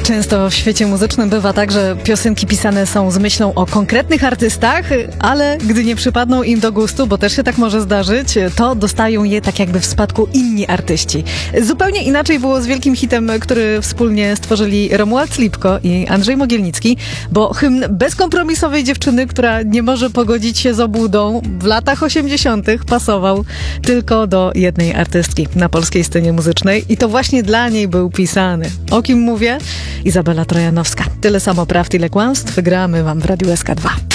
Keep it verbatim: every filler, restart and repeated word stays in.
Często w świecie muzycznym bywa tak, że piosenki pisane są z myślą o konkretnych artystach, ale gdy nie przypadną im do gustu, bo też się tak może zdarzyć, to dostają je tak jakby w spadku inni artyści. Zupełnie inaczej było z wielkim hitem, który wspólnie stworzyli Romuald Lipko i Andrzej Mogielnicki, bo hymn bezkompromisowej dziewczyny, która nie może pogodzić się z obłudą, w latach osiemdziesiątych pasował tylko do jednej artystki na polskiej scenie muzycznej i to właśnie dla niej był pisany. O kim mówię? Izabela Trojanowska. Tyle samo prawd, ile kłamstw. Gramy wam w Radiu S K dwa.